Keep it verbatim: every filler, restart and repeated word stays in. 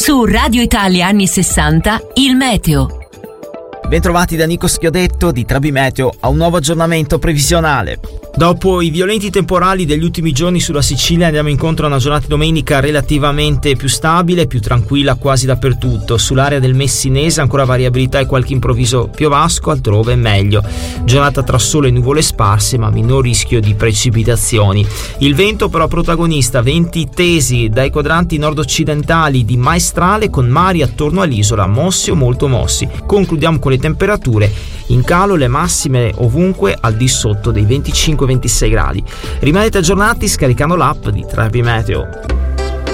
Su Radio Italia anni sessanta, il meteo. Bentrovati da Nico Schiodetto di Trabi Meteo a un nuovo aggiornamento previsionale. Dopo i violenti temporali degli ultimi giorni sulla Sicilia andiamo incontro a una giornata domenica relativamente più stabile, più tranquilla quasi dappertutto. Sull'area del Messinese ancora variabilità e qualche improvviso piovasco, altrove meglio. Giornata tra sole e nuvole sparse ma minor rischio di precipitazioni. Il vento però protagonista, venti tesi dai quadranti nord-occidentali di maestrale con mari attorno all'isola mossi o molto mossi. Concludiamo con le temperature in calo, le massime ovunque al di sotto dei venticinque ventisei gradi. Rimanete aggiornati scaricando l'app di Trabi Meteo.